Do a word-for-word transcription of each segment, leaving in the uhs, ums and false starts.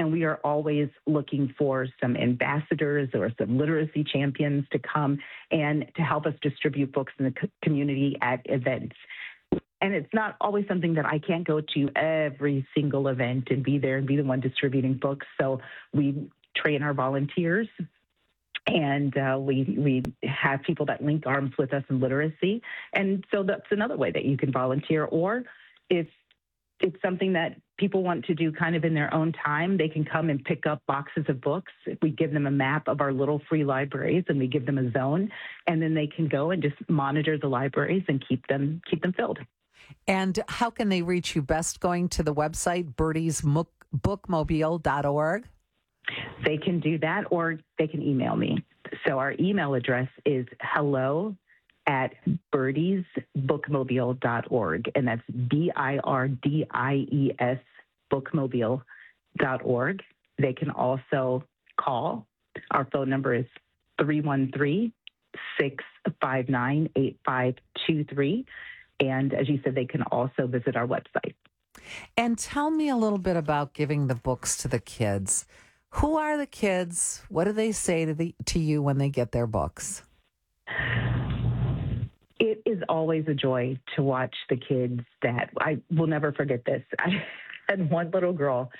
And we are always looking for some ambassadors or some literacy champions to come and to help us distribute books in the co- community at events. And it's not always something that I can't go to every single event and be there and be the one distributing books. So we train our volunteers, and uh, we we have people that link arms with us in literacy. And so that's another way that you can volunteer. Or if it's something that people want to do kind of in their own time, they can come and pick up boxes of books. We give them a map of our little free libraries, and we give them a zone, and then they can go and just monitor the libraries and keep them keep them filled. And how can they reach you best? Going to the website, birdies bookmobile dot org? They can do that, or they can email me. So our email address is hello at birdies bookmobile dot org, and that's B I R D I E S bookmobile dot org. They can also call. Our phone number is three one three, six five nine, eight five two three. And as you said, they can also visit our website. And tell me a little bit about giving the books to the kids. Who are the kids? What do they say to the to you when they get their books? It is always a joy to watch the kids that I will never forget this. I had one little girl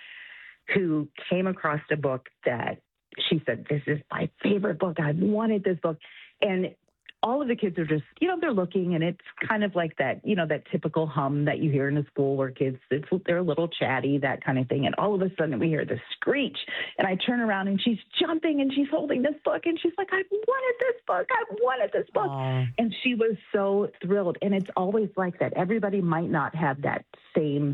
who came across a book that she said, this is my favorite book. I wanted this book. And all of the kids are just, you know, they're looking, and it's kind of like that, you know, that typical hum that you hear in a school where kids, it's, they're a little chatty, that kind of thing. And all of a sudden we hear the screech, and I turn around and she's jumping and she's holding this book, and she's like, I wanted this book. I wanted this book. Aww. And she was so thrilled. And it's always like that. Everybody might not have that same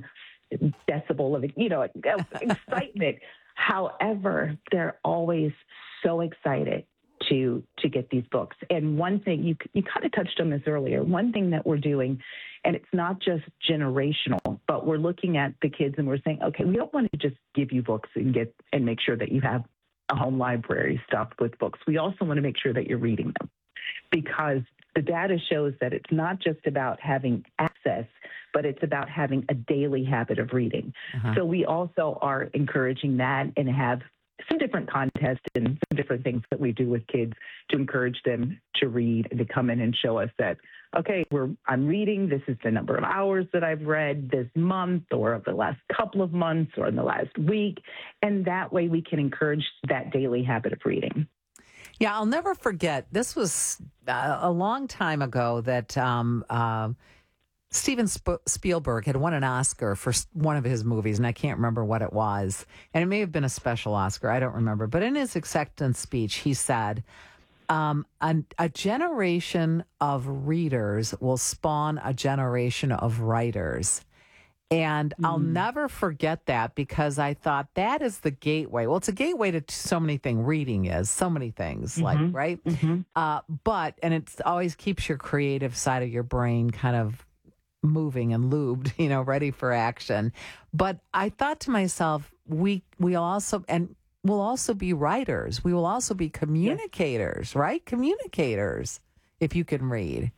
decibel of, you know, excitement. However, they're always so excited to to get these books. And one thing, you you kind of touched on this earlier, one thing that we're doing, and it's not just generational, but we're looking at the kids and we're saying, okay, we don't want to just give you books and get and make sure that you have a home library stuffed with books. We also want to make sure that you're reading them, because the data shows that it's not just about having access, but it's about having a daily habit of reading. Uh-huh. So we also are encouraging that and have some different contests and some different things that we do with kids to encourage them to read and to come in and show us that, okay, we're I'm reading. This is the number of hours that I've read this month or the last couple of months or in the last week. And that way we can encourage that daily habit of reading. Yeah, I'll never forget. This was uh, a long time ago that um, uh, Steven Sp- Spielberg had won an Oscar for one of his movies, and I can't remember what it was. And it may have been a special Oscar. I don't remember. But in his acceptance speech, he said, um, a, a generation of readers will spawn a generation of writers. And mm. I'll never forget that, because I thought that is the gateway. Well, it's a gateway to so many things. Reading is so many things, mm-hmm. like, right? Mm-hmm. Uh, but, and it always keeps your creative side of your brain kind of moving and lubed, you know, ready for action. But I thought to myself, we we also, and we'll also be writers. We will also be communicators, yes. right? Communicators, if you can read.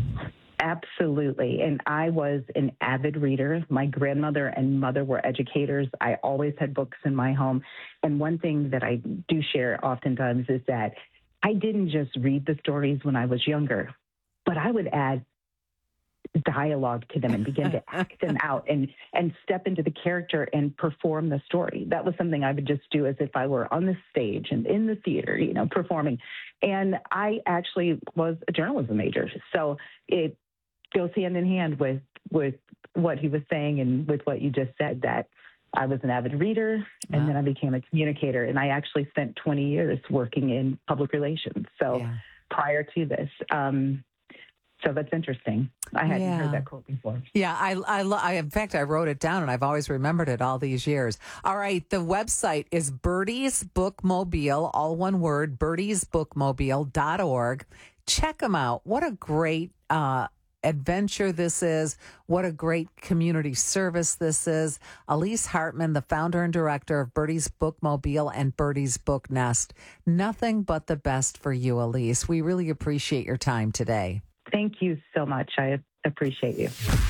Absolutely. And I was an avid reader. My grandmother and mother were educators. I always had books in my home. And one thing that I do share oftentimes is that I didn't just read the stories when I was younger, but I would add dialogue to them and begin to act them out and and step into the character and perform the story. That was something I would just do as if I were on the stage and in the theater, you know, performing. And I actually was a journalism major. So it goes hand in hand with with what he was saying and with what you just said, that I was an avid reader and wow. then I became a communicator. And I actually spent twenty years working in public relations. So yeah. prior to this, um, so that's interesting. I hadn't yeah. heard that quote before. Yeah, I, I, I, in fact, I wrote it down and I've always remembered it all these years. All right, the website is Birdies Bookmobile, all one word, birdies bookmobile dot org. Check them out. What a great uh, adventure this is. What a great community service this is. Elise Hartman, the founder and director of Birdies Bookmobile and Birdies Book Nest. Nothing but the best for you, Elise. We really appreciate your time today. Thank you so much. I appreciate you.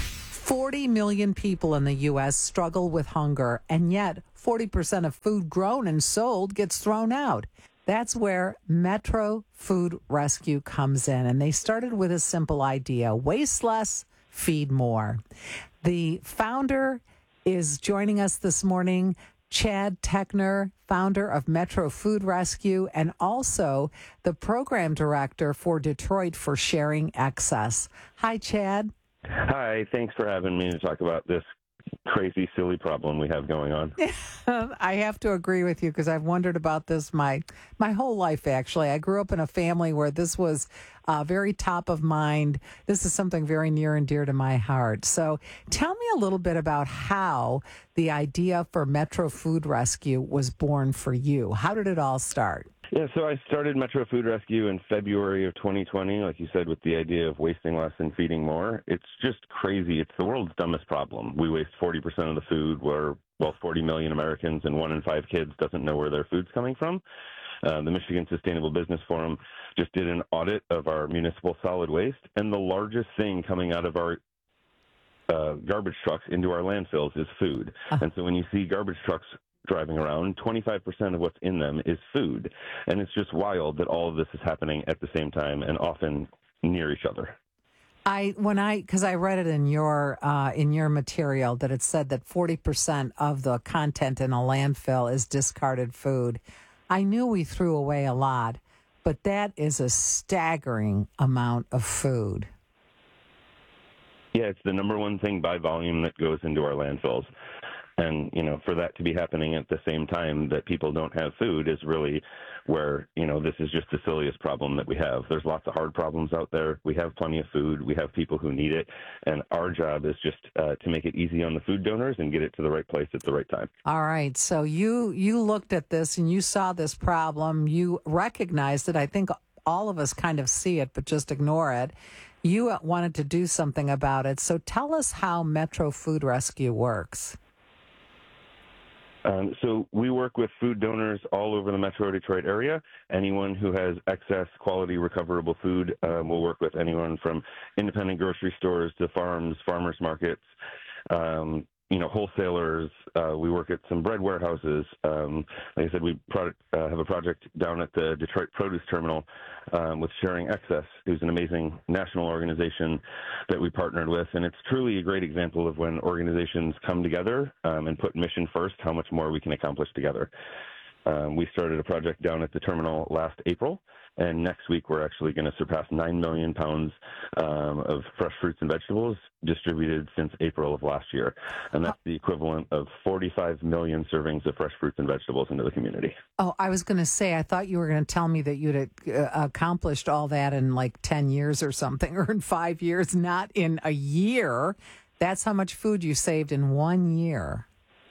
forty million people in the U S struggle with hunger, and yet forty percent of food grown and sold gets thrown out. That's where Metro Food Rescue comes in, and they started with a simple idea: waste less, feed more. The founder is joining us this morning, Chad Techner, founder of Metro Food Rescue, and also the program director for Detroit for Sharing Excess. Hi, Chad. Hi, thanks for having me to talk about this crazy, silly problem we have going on. I have to agree with you because I've wondered about this my my whole life, actually. I grew up in a family where this was uh, very top of mind. This is something very near and dear to my heart. So tell me a little bit about how the idea for Metro Food Rescue was born for you. How did it all start? Yeah, so I started Metro Food Rescue in February of twenty twenty, like you said, with the idea of wasting less and feeding more. It's just crazy. It's the world's dumbest problem. We waste forty percent of the food, where, well, forty million Americans and one in five kids doesn't know where their food's coming from. Uh, the Michigan Sustainable Business Forum just did an audit of our municipal solid waste, and the largest thing coming out of our uh, garbage trucks into our landfills is food. Uh-huh. And so when you see garbage trucks driving around, twenty-five percent of what's in them is food. And it's just wild that all of this is happening at the same time and often near each other. I when I because I read it in your uh, in your material that it said that forty percent of the content in a landfill is discarded food. I knew we threw away a lot, but that is a staggering amount of food. Yeah, it's the number one thing by volume that goes into our landfills. And, you know, for that to be happening at the same time that people don't have food is really where, you know, this is just the silliest problem that we have. There's lots of hard problems out there. We have plenty of food. We have people who need it. And our job is just uh, to make it easy on the food donors and get it to the right place at the right time. All right. So you, you looked at this and you saw this problem. You recognized it. I think all of us kind of see it, but just ignore it. You wanted to do something about it. So tell us how Metro Food Rescue works. Um, so we work with food donors all over the Metro Detroit area. Anyone who has excess quality recoverable food, um, we'll work with anyone from independent grocery stores to farms, farmers markets, um, you know, wholesalers. Uh, we work at some bread warehouses. Um, like I said, we product, uh, have a project down at the Detroit Produce Terminal um, with Sharing Excess, who's an amazing national organization that we partnered with. And it's truly a great example of when organizations come together um, and put mission first, how much more we can accomplish together. Um, we started a project down at the terminal last April, and next week we're actually going to surpass nine million pounds um, of fresh fruits and vegetables distributed since April of last year. And that's the equivalent of forty-five million servings of fresh fruits and vegetables into the community. Oh, I was going to say, I thought you were going to tell me that you'd uh, accomplished all that in like ten years or something, or in five years, not in a year. That's how much food you saved in one year.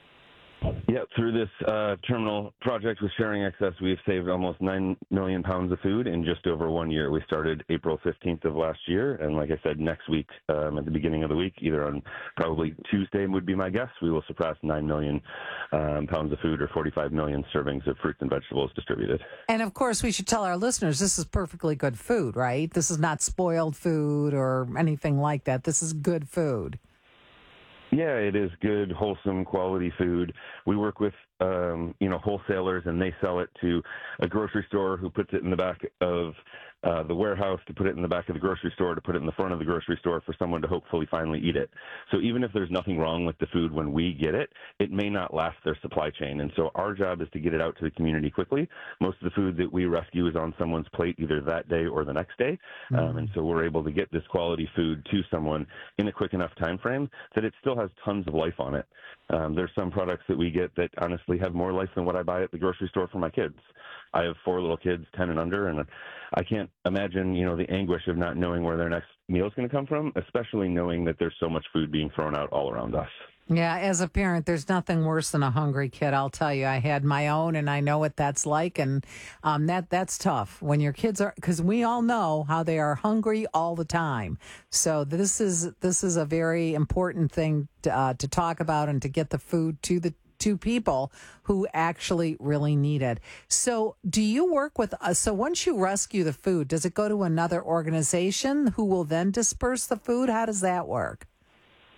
Yeah, through this uh, terminal project with Sharing Excess, we've saved almost nine million pounds of food in just over one year. We started April fifteenth of last year, and like I said, next week, um, at the beginning of the week, either on probably Tuesday would be my guess, we will surpass nine million um, pounds of food, or forty-five million servings of fruits and vegetables distributed. And of course, we should tell our listeners this is perfectly good food, right? This is not spoiled food or anything like that. This is good food. Yeah, it is good, wholesome, quality food. We work with, um, you know, wholesalers, and they sell it to a grocery store who puts it in the back of uh, the warehouse, to put it in the back of the grocery store, to put it in the front of the grocery store for someone to hopefully finally eat it. So even if there's nothing wrong with the food when we get it, it may not last their supply chain. And so our job is to get it out to the community quickly. Most of the food that we rescue is on someone's plate either that day or the next day. Mm-hmm. Um, and so we're able to get this quality food to someone in a quick enough time frame that it still has tons of life on it. Um, there's some products that we get that honestly have more life than what I buy at the grocery store for my kids. I have four little kids, ten and under, and I can't imagine, you know, the anguish of not knowing where their next meal is going to come from, especially knowing that there's so much food being thrown out all around us. Yeah, as a parent, there's nothing worse than a hungry kid. I'll tell you, I had my own, and I know what that's like, and um, that that's tough when your kids are, because we all know how they are hungry all the time. So this is this is a very important thing to, uh, to talk about and to get the food to the to people who actually really need it. So do you work with, uh, so once you rescue the food, does it go to another organization who will then disperse the food? How does that work?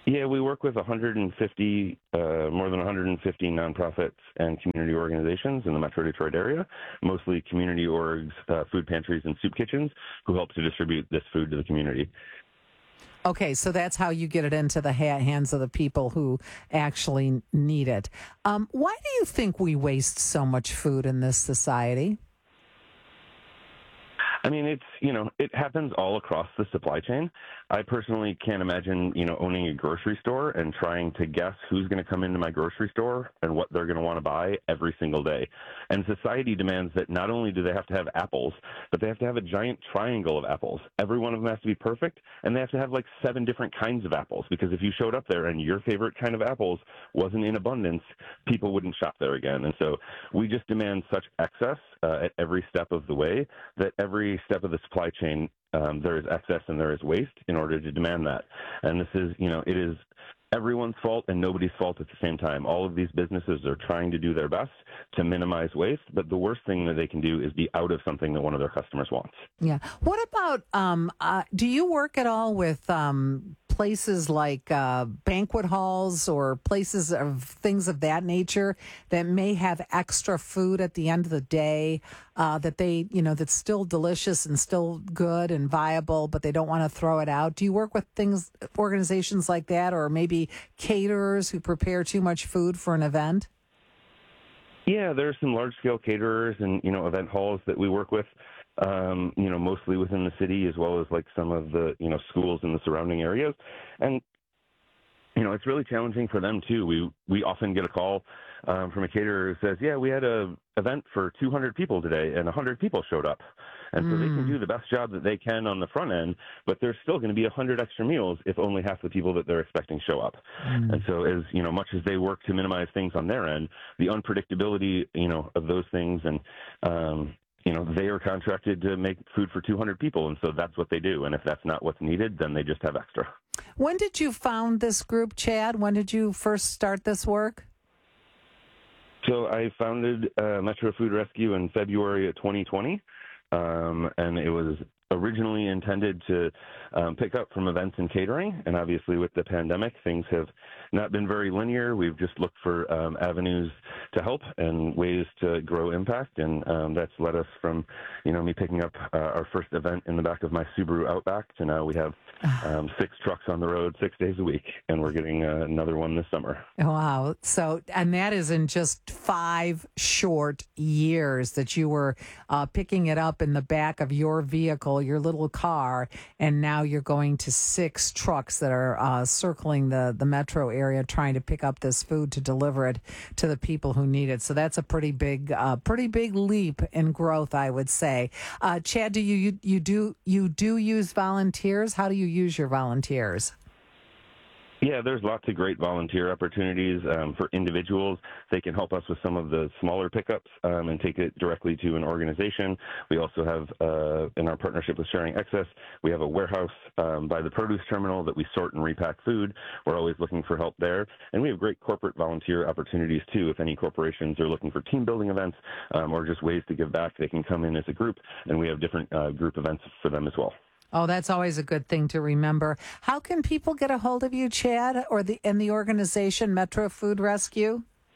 Yeah, we work with one hundred fifty, uh, more than one hundred fifty nonprofits and community organizations in the Metro Detroit area, mostly community orgs, uh, food pantries, and soup kitchens, who help to distribute this food to the community. Okay, so that's how you get it into the ha- hands of the people who actually need it. Um, why do you think we waste so much food in this society? I mean, it's, you know, it happens all across the supply chain. I personally can't imagine, you know, owning a grocery store and trying to guess who's going to come into my grocery store and what they're going to want to buy every single day. And society demands that not only do they have to have apples, but they have to have a giant triangle of apples. Every one of them has to be perfect, and they have to have like seven different kinds of apples, because if you showed up there and your favorite kind of apples wasn't in abundance, people wouldn't shop there again. And so we just demand such excess uh, at every step of the way that every step of the supply chain, um, there is excess and there is waste in order to demand that. And this is, you know, it is everyone's fault and nobody's fault at the same time. All of these businesses are trying to do their best to minimize waste, but the worst thing that they can do is be out of something that one of their customers wants. Yeah. What about, um, uh, do you work at all with um, places like uh, banquet halls or places of things of that nature that may have extra food at the end of the day uh, that they, you know, that's still delicious and still good and viable, but they don't want to throw it out? Do you work with things, organizations like that, or maybe caterers who prepare too much food for an event? Yeah, there are some large-scale caterers and, you know, event halls that we work with, um, you know, mostly within the city, as well as like some of the, you know, schools in the surrounding areas. And, you know, it's really challenging for them too. We we often get a call um, from a caterer who says, yeah, we had a event for two hundred people today and one hundred people showed up. And so mm. they can do the best job that they can on the front end, but there's still going to be one hundred extra meals if only half the people that they're expecting show up. Mm. And so as, you know, much as they work to minimize things on their end, the unpredictability, you know, of those things, and, um, you know, they are contracted to make food for two hundred people, and so that's what they do. And if that's not what's needed, then they just have extra. When did you found this group, Chad? When did you first start this work? So I founded uh, Metro Food Rescue in February of twenty twenty, um, and it was originally intended to um, pick up from events and catering. And obviously with the pandemic, things have not been very linear. We've just looked for um, avenues to help and ways to grow impact. And um, that's led us from, you know, me picking up uh, our first event in the back of my Subaru Outback to now we have um, six trucks on the road six days a week. And we're getting uh, another one this summer. Wow. So, and that is in just five short years that you were uh, picking it up in the back of your vehicle, your little car, and now you're going to six trucks that are uh, circling the, the metro area trying to pick up this food to deliver it to the people who need it. So that's a pretty big, uh, pretty big leap in growth, I would say. Uh, Chad, do you, you you do you do use volunteers? How do you use your volunteers? Yeah, there's lots of great volunteer opportunities um, for individuals. They can help us with some of the smaller pickups um, and take it directly to an organization. We also have, uh, in our partnership with Sharing Excess, we have a warehouse um, by the produce terminal that we sort and repack food. We're always looking for help there. And we have great corporate volunteer opportunities, too. If any corporations are looking for team building events um, or just ways to give back, they can come in as a group, and we have different uh, group events for them as well. Oh, that's always a good thing to remember. How can people get a hold of you, Chad, or the and the organization Metro Food Rescue?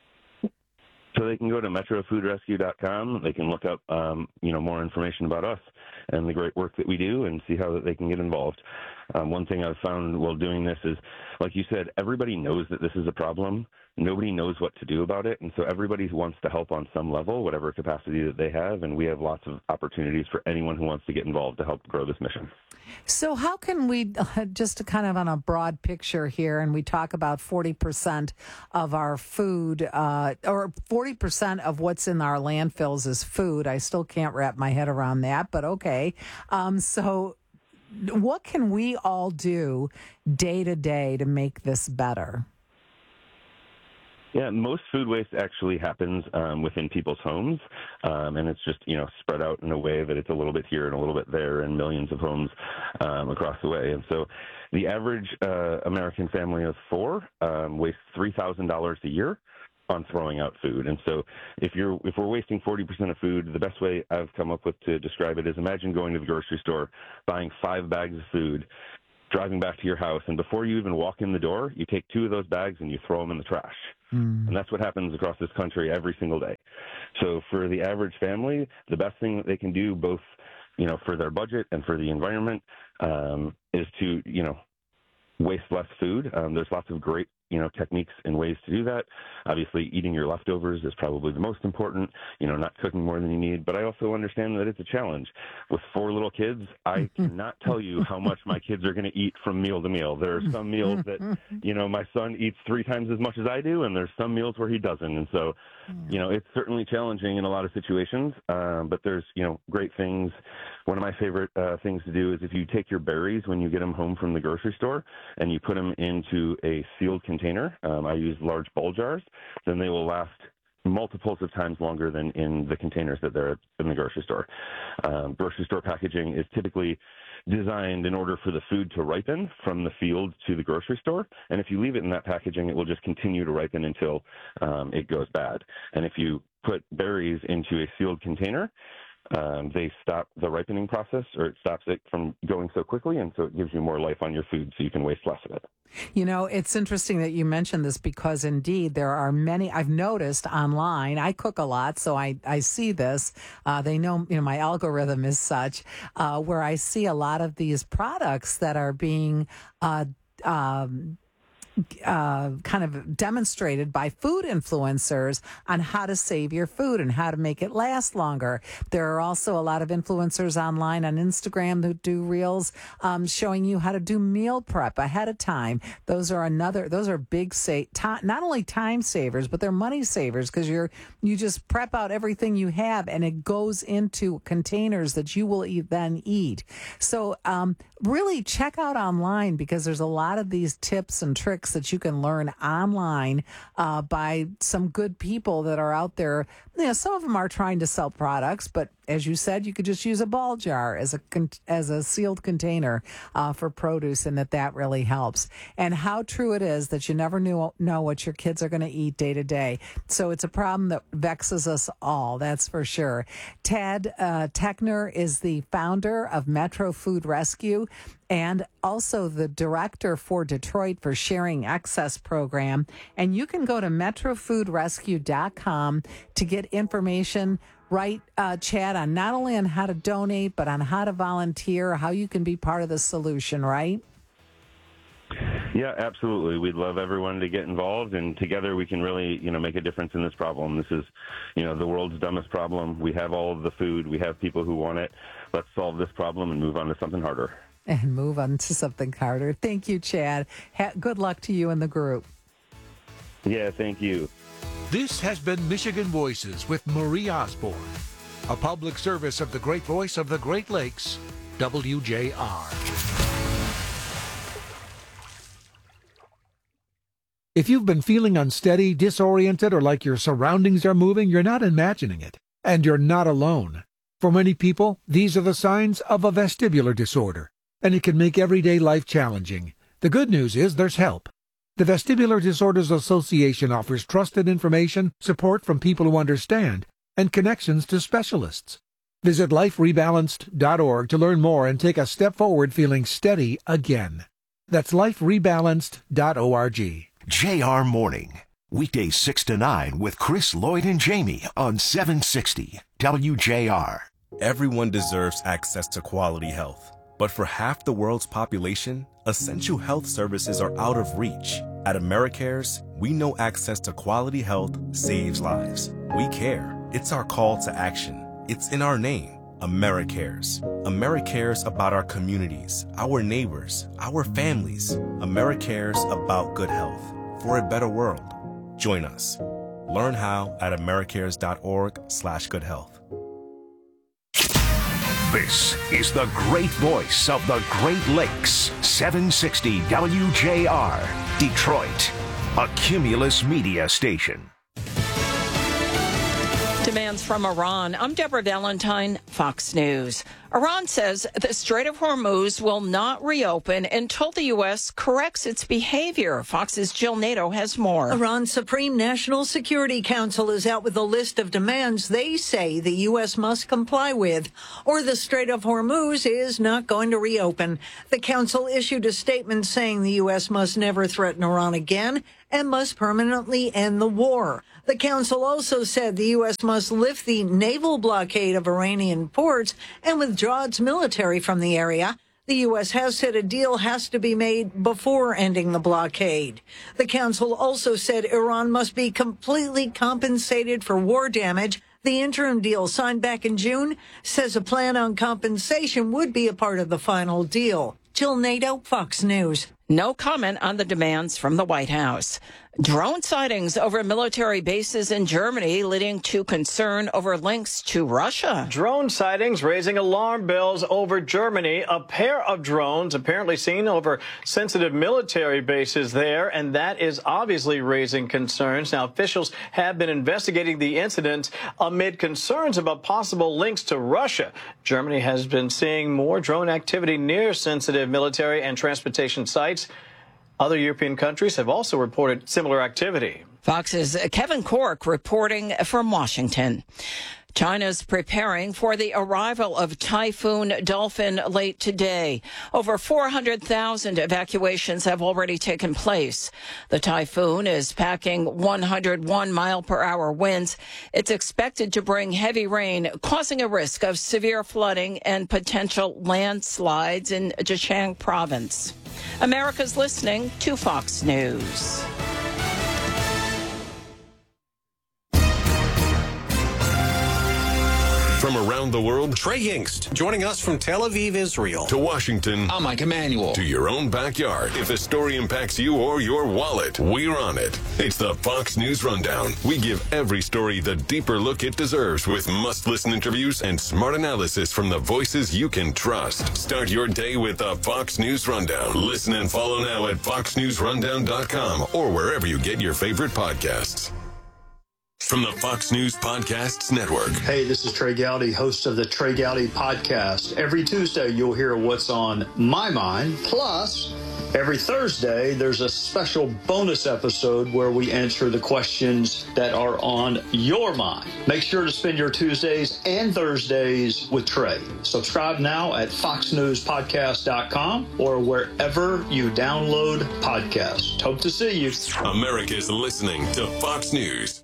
So they can go to metro food rescue dot com. They can look up, um, you know, more information about us and the great work that we do and see how they can get involved. Um, one thing I've found while doing this is, like you said, everybody knows that this is a problem. Nobody knows what to do about it. And so everybody wants to help on some level, whatever capacity that they have. And we have lots of opportunities for anyone who wants to get involved to help grow this mission. So how can we, just to kind of on a broad picture here, and we talk about forty percent of our food, uh, or forty percent of what's in our landfills is food. I still can't wrap my head around that, but okay. Um, so what can we all do day to day to make this better? Yeah, most food waste actually happens um, within people's homes, um, and it's just, you know, spread out in a way that it's a little bit here and a little bit there in millions of homes um, across the way. And so the average uh, American family of four um, wastes three thousand dollars a year on throwing out food. And so if you're if we're wasting forty percent of food, the best way I've come up with to describe it is imagine going to the grocery store, buying five bags of food, driving back to your house, and before you even walk in the door, you take two of those bags and you throw them in the trash. Mm. And that's what happens across this country every single day. So for the average family, the best thing that they can do, both, you know, for their budget and for the environment, um, is to, you know, waste less food. Um, there's lots of great, you know, techniques and ways to do that. Obviously, eating your leftovers is probably the most important, you know, not cooking more than you need. But I also understand that it's a challenge. With four little kids, I cannot tell you how much my kids are going to eat from meal to meal. There are some meals that, you know, my son eats three times as much as I do, and there's some meals where he doesn't. And so, you know, it's certainly challenging in a lot of situations, um, but there's, you know, great things. One of my favorite uh, things to do is if you take your berries when you get them home from the grocery store and you put them into a sealed container, um, I use large bowl jars, then they will last multiples of times longer than in the containers that they're in the grocery store. Um, grocery store packaging is typically designed in order for the food to ripen from the field to the grocery store. And if you leave it in that packaging, it will just continue to ripen until um, it goes bad. And if you put berries into a sealed container, um, they stop the ripening process, or it stops it from going so quickly, and so it gives you more life on your food so you can waste less of it. You know, it's interesting that you mentioned this because indeed there are many, I've noticed online, I cook a lot, so I, I see this. Uh, they know, you know, my algorithm is such, uh, where I see a lot of these products that are being uh, um, Uh, kind of demonstrated by food influencers on how to save your food and how to make it last longer. There are also a lot of influencers online on Instagram who do reels um, showing you how to do meal prep ahead of time. Those are another, those are big, sa- time, not only time savers, but they're money savers because you're, you just prep out everything you have and it goes into containers that you will eat, then eat. So um, really check out online because there's a lot of these tips and tricks that you can learn online uh, by some good people that are out there. You know, some of them are trying to sell products, but as you said, you could just use a ball jar as a as a sealed container uh, for produce, and that that really helps. And how true it is that you never knew know what your kids are going to eat day to day. So it's a problem that vexes us all, that's for sure. Tad uh, Techner is the founder of Metro Food Rescue and also the director for Detroit for Sharing Excess program. And you can go to metro food rescue dot com to get information. Right, uh, Chad, on not only on how to donate, but on how to volunteer, how you can be part of the solution, right? Yeah, absolutely. We'd love everyone to get involved, and together we can really, you know, make a difference in this problem. This is, you know, the world's dumbest problem. We have all of the food. We have people who want it. Let's solve this problem and move on to something harder. And move on to something harder. Thank you, Chad. Ha- good luck to you and the group. Yeah, thank you. This has been Michigan Voices with Marie Osborne, a public service of the Great Voice of the Great Lakes, W J R. If you've been feeling unsteady, disoriented, or like your surroundings are moving, you're not imagining it, and you're not alone. For many people, these are the signs of a vestibular disorder, and it can make everyday life challenging. The good news is there's help. The Vestibular Disorders Association offers trusted information, support from people who understand, and connections to specialists. Visit life rebalanced dot org to learn more and take a step forward feeling steady again. That's life rebalanced dot org. J R Morning, weekdays six to nine with Chris, Lloyd, and Jamie on seven sixty W J R. Everyone deserves access to quality health. But for half the world's population, essential health services are out of reach. At AmeriCares, we know access to quality health saves lives. We care. It's our call to action. It's in our name, AmeriCares. AmeriCares about our communities, our neighbors, our families. AmeriCares about good health for a better world. Join us. Learn how at americares dot org slash good health. This is the great voice of the Great Lakes, seven sixty W J R, Detroit, a Cumulus Media station. Demands from Iran. I'm Deborah Valentine, Fox News. Iran says the Strait of Hormuz will not reopen until the U S corrects its behavior. Fox's Jill Nato has more. Iran's Supreme National Security Council is out with a list of demands they say the U S must comply with, or the Strait of Hormuz is not going to reopen. The council issued a statement saying the U S must never threaten Iran again and must permanently end the war. The council also said the U S must lift the naval blockade of Iranian ports and withdraw its military from the area. The U S has said a deal has to be made before ending the blockade. The council also said Iran must be completely compensated for war damage. The interim deal signed back in June says a plan on compensation would be a part of the final deal. Jill Nato, Fox News. No comment on the demands from the White House. Drone sightings over military bases in Germany leading to concern over links to Russia. Drone sightings raising alarm bells over Germany. A pair of drones apparently seen over sensitive military bases there, and that is obviously raising concerns. Now, officials have been investigating the incident amid concerns about possible links to Russia. Germany has been seeing more drone activity near sensitive military and transportation sites. Other European countries have also reported similar activity. Fox's Kevin Cork reporting from Washington. China's preparing for the arrival of Typhoon Dolphin late today. Over four hundred thousand evacuations have already taken place. The typhoon is packing one hundred one mile per hour winds. It's expected to bring heavy rain, causing a risk of severe flooding and potential landslides in Zhejiang province. America's listening to Fox News. From around the world, Trey Yingst, joining us from Tel Aviv, Israel. To Washington. I'm Mike Emanuel. To your own backyard. If a story impacts you or your wallet, we're on it. It's the Fox News Rundown. We give every story the deeper look it deserves with must-listen interviews and smart analysis from the voices you can trust. Start your day with the Fox News Rundown. Listen and follow now at fox news rundown dot com or wherever you get your favorite podcasts. From the Fox News Podcasts Network. Hey, this is Trey Gowdy, host of the Trey Gowdy Podcast. Every Tuesday, you'll hear what's on my mind. Plus, every Thursday, there's a special bonus episode where we answer the questions that are on your mind. Make sure to spend your Tuesdays and Thursdays with Trey. Subscribe now at fox news podcast dot com or wherever you download podcasts. Hope to see you. America's listening to Fox News.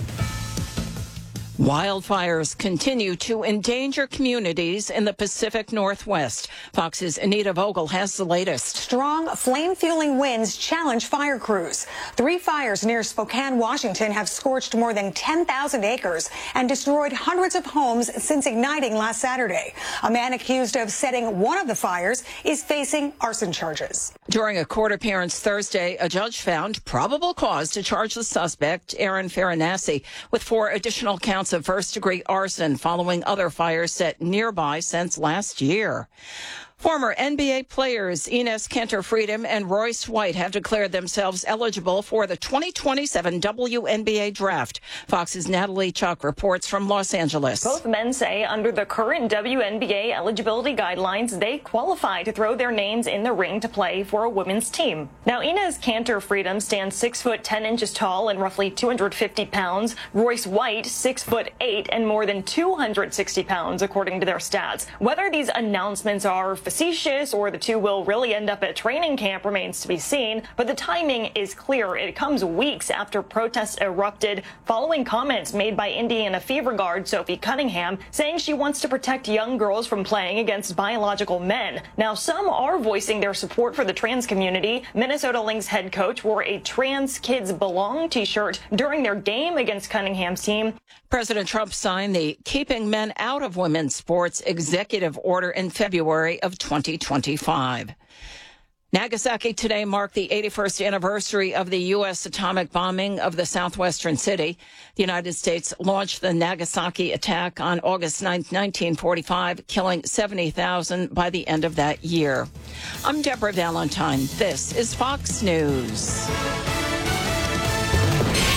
Wildfires continue to endanger communities in the Pacific Northwest. Fox's Anita Vogel has the latest. Strong flame-fueling winds challenge fire crews. Three fires near Spokane, Washington have scorched more than ten thousand acres and destroyed hundreds of homes since igniting last Saturday. A man accused of setting one of the fires is facing arson charges. During a court appearance Thursday, a judge found probable cause to charge the suspect, Aaron Farinassi, with four additional counts of first-degree arson following other fires set nearby since last year. Former N B A players Enes Kanter Freedom and Royce White have declared themselves eligible for the twenty twenty-seven W N B A draft. Fox's Natalie Chuck reports from Los Angeles. Both men say under the current W N B A eligibility guidelines, they qualify to throw their names in the ring to play for a women's team. Now, Enes Kanter Freedom stands six foot ten inches tall and roughly two hundred fifty pounds. Royce White, six foot eight and more than two hundred sixty pounds, according to their stats. Whether these announcements are facetious or the two will really end up at training camp remains to be seen, but the timing is clear. It comes weeks after protests erupted following comments made by Indiana Fever guard Sophie Cunningham saying she wants to protect young girls from playing against biological men. Now, some are voicing their support for the trans community. Minnesota Lynx head coach wore a Trans Kids Belong t-shirt during their game against Cunningham's team. President Trump signed the Keeping Men Out of Women's Sports executive order in February of twenty twenty-five. Nagasaki today marked the eighty-first anniversary of the U S atomic bombing of the southwestern city. The United States launched the Nagasaki attack on August ninth, nineteen forty-five, killing seventy thousand by the end of that year. I'm Deborah Valentine. This is Fox News.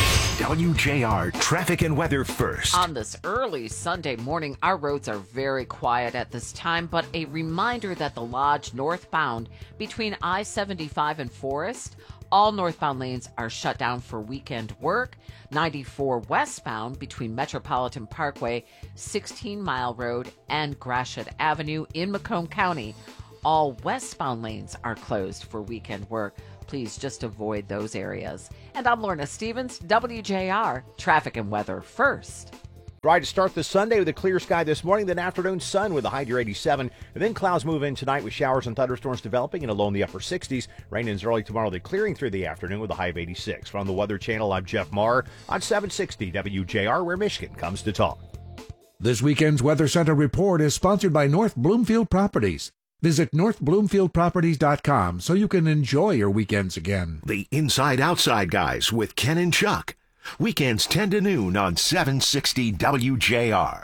W J R traffic and weather first. On this early Sunday morning, our roads are very quiet at this time, but a reminder that the Lodge northbound between I seventy-five and Forest, all northbound lanes are shut down for weekend work. ninety-four westbound between Metropolitan Parkway, sixteen Mile Road, and Gratiot Avenue in Macomb County, all westbound lanes are closed for weekend work. Please just avoid those areas. And I'm Lorna Stevens, W J R Traffic and Weather First. Dry to start the Sunday with a clear sky this morning, then afternoon sun with a high near eighty-seven. And then clouds move in tonight with showers and thunderstorms developing and a low in the upper sixties. Rain ends early tomorrow, then clearing through the afternoon with a high of eighty-six. From the Weather Channel, I'm Jeff Marr on seven sixty W J R, where Michigan comes to talk. This weekend's Weather Center report is sponsored by North Bloomfield Properties. Visit north bloomfield properties dot com so you can enjoy your weekends again. The Inside Outside Guys with Ken and Chuck. Weekends ten to noon on seven sixty W J R.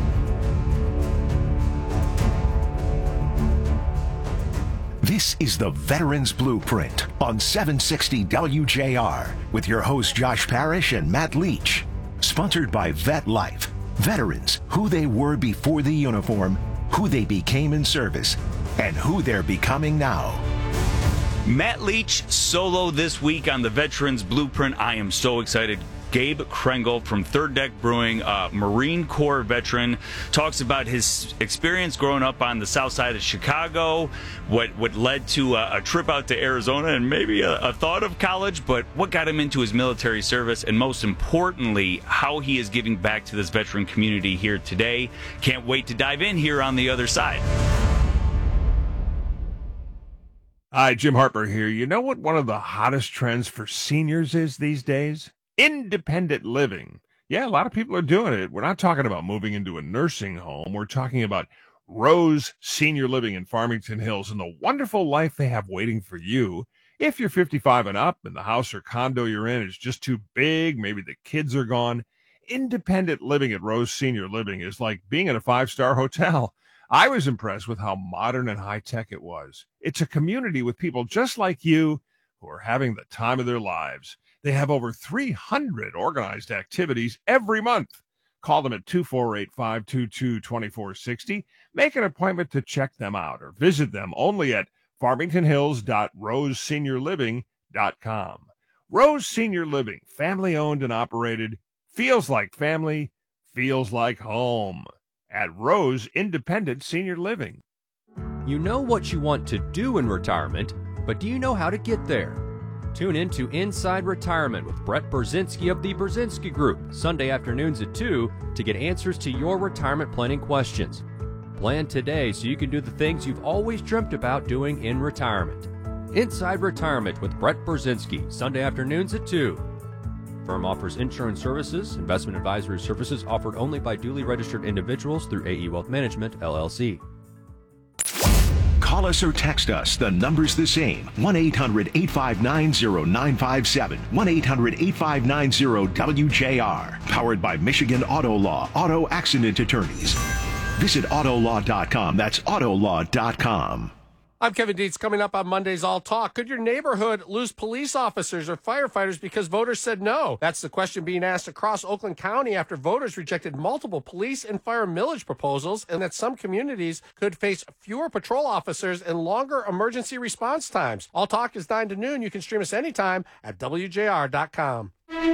This is the Veterans Blueprint on seven sixty W J R with your hosts Josh Parrish and Matt Leach. Sponsored by Vet Life. Veterans, who they were before the uniform, who they became in service, and who they're becoming now. Matt Leach solo this week on the Veterans Blueprint. I am so excited. Gabe Krengle from Third Deck Brewing, a Marine Corps veteran, talks about his experience growing up on the south side of Chicago, what what led to a, a trip out to Arizona and maybe a, a thought of college, but what got him into his military service, and most importantly, how he is giving back to this veteran community here today. Can't wait to dive in here on the other side. Hi, Jim Harper here. You know what one of the hottest trends for seniors is these days? Independent living. Yeah, a lot of people are doing it. We're not talking about moving into a nursing home. We're talking about Rose Senior Living in Farmington Hills and the wonderful life they have waiting for you. If you're fifty-five and up and the house or condo you're in is just too big, maybe the kids are gone, independent living at Rose Senior Living is like being in a five-star hotel. I was impressed with how modern and high-tech it was. It's a community with people just like you who are having the time of their lives. They have over three hundred organized activities every month. Call them at two four eight, five two two, two four six zero. Make an appointment to check them out or visit them only at farmington hills dot rose senior living dot com. Rose Senior Living, family owned and operated, feels like family, feels like home. At Rose Independent Senior Living. You know what you want to do in retirement, but do you know how to get there? Tune in to Inside Retirement with Brett Berzinski of the Berzinski Group, Sunday afternoons at two, to get answers to your retirement planning questions. Plan today so you can do the things you've always dreamt about doing in retirement. Inside Retirement with Brett Berzinski, Sunday afternoons at two. Firm offers insurance services, investment advisory services offered only by duly registered individuals through A E Wealth Management, L L C. Call us or text us. The number's the same. one eight hundred, eight five nine, zero nine five seven. one eight hundred, eight five nine, zero W J R. Powered by Michigan Auto Law, Auto Accident Attorneys. Visit auto law dot com. That's auto law dot com. I'm Kevin Dietz. Coming up on Monday's All Talk. Could your neighborhood lose police officers or firefighters because voters said no? That's the question being asked across Oakland County after voters rejected multiple police and fire millage proposals, and that some communities could face fewer patrol officers and longer emergency response times. All Talk is nine to noon. You can stream us anytime at W J R dot com.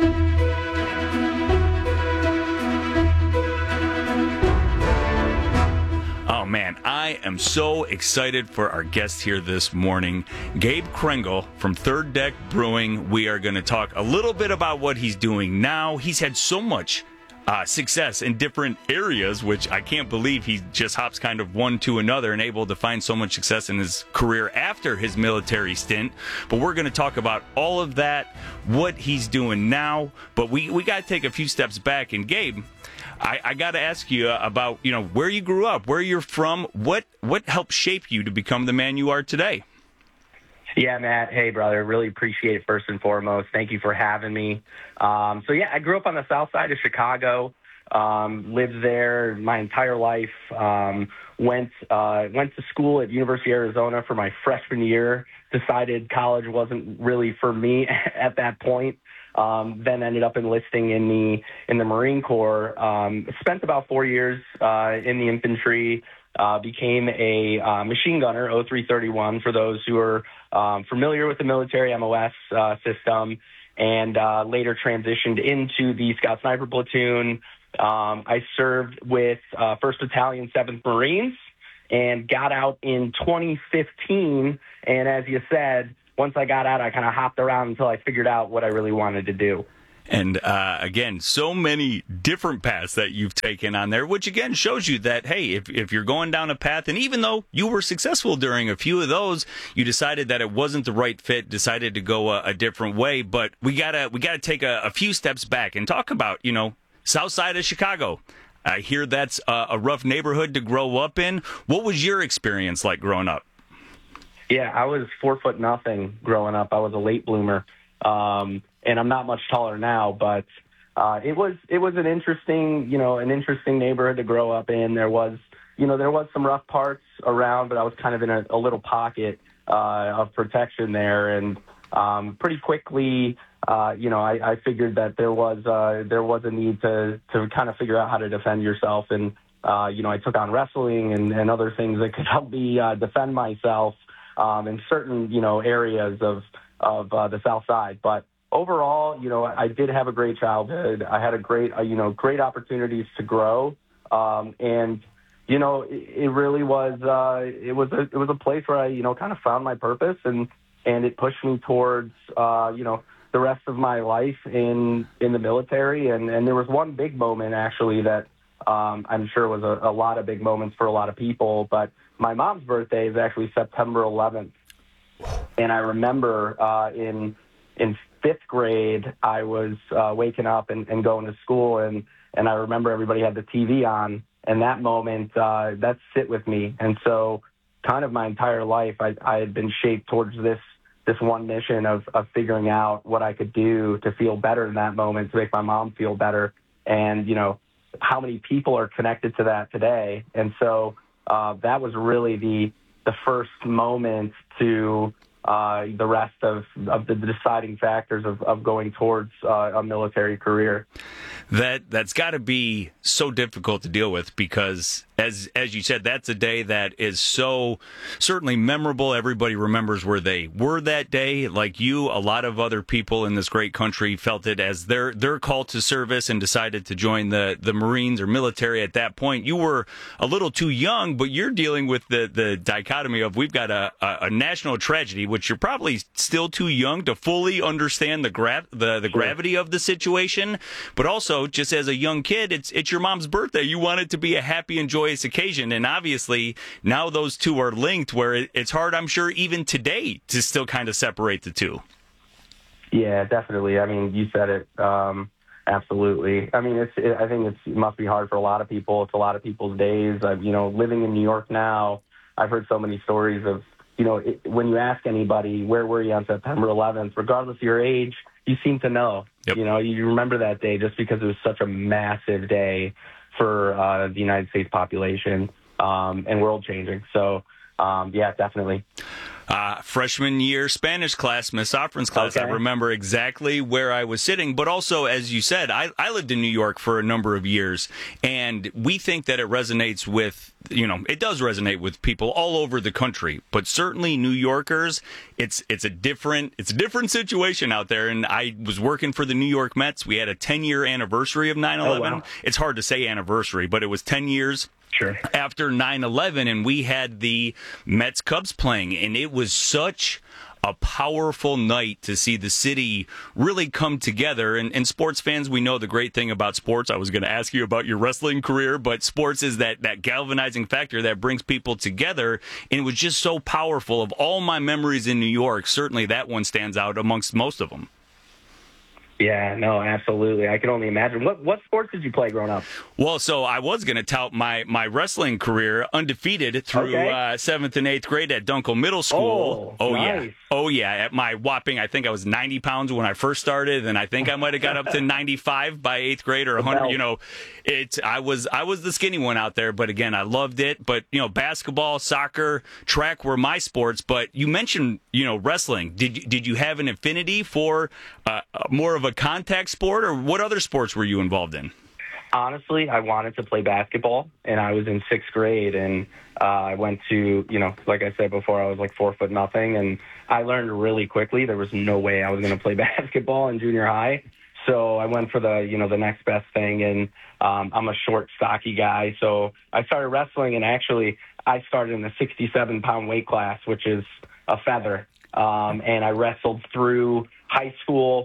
Oh, man, I am so excited for our guest here this morning, Gabe Krengle from Third Deck Brewing. We are going to talk a little bit about what he's doing now. He's had so much uh, success in different areas, which I can't believe he just hops kind of one to another and able to find so much success in his career after his military stint. But we're going to talk about all of that, what he's doing now. But we, we got to take a few steps back. And Gabe, I, I got to ask you about, you know, where you grew up, where you're from, what what helped shape you to become the man you are today? Yeah, Matt. Hey, brother. Really appreciate it, first and foremost. Thank you for having me. Um, so, yeah, I grew up on the south side of Chicago, um, lived there my entire life, um, went uh, went to school at University of Arizona for my freshman year, decided college wasn't really for me at that point. Um, then ended up enlisting in the in the Marine Corps. Um, spent about four years uh, in the infantry. Uh, became a uh, machine gunner, oh three thirty-one, for those who are um, familiar with the military M O S uh, system, and uh, later transitioned into the Scout Sniper Platoon. Um, I served with uh, first Battalion, seventh Marines, and got out in twenty fifteen. And as you said, once I got out, I kind of hopped around until I figured out what I really wanted to do. And uh, again, so many different paths that you've taken on there, which again shows you that, hey, if, if you're going down a path, and even though you were successful during a few of those, you decided that it wasn't the right fit, decided to go a, a different way. But we gotta we gotta take a, a few steps back and talk about, you know, South Side of Chicago. I hear that's a, a rough neighborhood to grow up in. What was your experience like growing up? Yeah, I was four foot nothing growing up. I was a late bloomer. Um, and I'm not much taller now, but uh, it was it was an interesting, you know, an interesting neighborhood to grow up in. There was, you know, there was some rough parts around, but I was kind of in a, a little pocket uh, of protection there. And um, pretty quickly, uh, you know, I, I figured that there was uh, there was a need to to kind of figure out how to defend yourself. And uh, you know, I took on wrestling and, and other things that could help me uh, defend myself um, in certain, you know, areas of of uh, the South Side, but overall, you know, I did have a great childhood. I had a great, uh, you know, great opportunities to grow, um, and you know, it, it really was. Uh, it was a, it was a place where I, you know, kind of found my purpose, and and it pushed me towards, uh, you know, the rest of my life in in the military. And and there was one big moment actually that um, I'm sure was a, a lot of big moments for a lot of people. But my mom's birthday is actually September eleventh. And I remember uh, in in fifth grade, I was uh, waking up and, and going to school, and, and I remember everybody had the T V on, and that moment, uh, that sit with me. And so kind of my entire life, I, I had been shaped towards this this one mission of, of figuring out what I could do to feel better in that moment, to make my mom feel better. And, you know, how many people are connected to that today? And so uh, that was really the the first moment to uh, the rest of, of the deciding factors of, of going towards uh, a military career. That, that's got to be so difficult to deal with because, as as you said, that's a day that is so certainly memorable. Everybody remembers where they were that day. Like you, a lot of other people in this great country felt it as their, their call to service and decided to join the, the Marines or military at that point. You were a little too young, but you're dealing with the, the dichotomy of we've got a, a, a national tragedy, which you're probably still too young to fully understand the gra- the, the Sure. gravity of the situation, but also just as a young kid, it's it's your mom's birthday. You want it to be a happy and joyous occasion, and obviously now those two are linked where it, it's hard, I'm sure, even today to still kind of separate the two. Yeah, definitely. I mean, you said it. Um, absolutely. I mean, it's. It, I think it's, it must be hard for a lot of people. It's a lot of people's days. I've, you know, living in New York now, I've heard so many stories of, you know, it, when you ask anybody, where were you on September eleventh, regardless of your age, you seem to know. Yep. You know, you remember that day just because it was such a massive day for uh, the United States population um, and world changing. So, um, yeah, definitely. Uh, freshman year Spanish class, Miss Sofrin's class, Okay. I remember exactly where I was sitting. But also, as you said, I, I lived in New York for a number of years, and we think that it resonates with, you know, it does resonate with people all over the country. But certainly New Yorkers, it's it's a different it's a different situation out there. And I was working for the New York Mets. We had a ten-year anniversary of nine eleven. Oh, wow. It's hard to say anniversary, but it was ten years. Sure. After nine eleven, and we had the Mets Cubs playing, and it was such a powerful night to see the city really come together. And, and sports fans, we know the great thing about sports. I was going to ask you about your wrestling career, but sports is that, that galvanizing factor that brings people together. And it was just so powerful. Of all my memories in New York, certainly that one stands out amongst most of them. Yeah, no, absolutely. I can only imagine. What what sports did you play growing up? Well, so I was going to tout my, my wrestling career undefeated through Okay. uh, seventh and eighth grade at Dunkel Middle School. Oh, yeah. nice. Oh, yeah. At my whopping, I think I was ninety pounds when I first started, and I think I might have got up to ninety-five by eighth grade or one hundred. You know, it. I was I was the skinny one out there, but again, I loved it. But, you know, basketball, soccer, track were my sports. But you mentioned, you know, wrestling. Did you, did you have an affinity for uh, more of a a contact sport, or what other sports were you involved in? Honestly, I wanted to play basketball, and I was in sixth grade, and uh, I went to, you know, like I said before, I was like four foot nothing, and I learned really quickly there was no way I was going to play basketball in junior high. So I went for the, you know, the next best thing, and um, I'm a short, stocky guy, so I started wrestling, and actually I started in the sixty-seven pound weight class, which is a feather, um, and I wrestled through high school,